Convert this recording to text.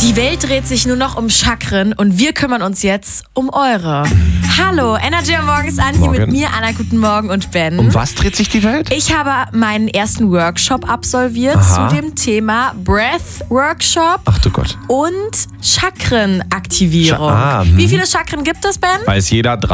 Die Welt dreht sich nur noch um Chakren und wir kümmern uns jetzt um eure. Hallo, Energy am Morgen ist an, hier mit mir, Anna, guten Morgen und Ben. Um was dreht sich die Welt? Ich habe meinen ersten Workshop absolviert zu dem Thema Breath Workshop. Ach du Gott. Und Chakrenaktivierung. Wie viele Chakren gibt es, Ben? Weiß jeder,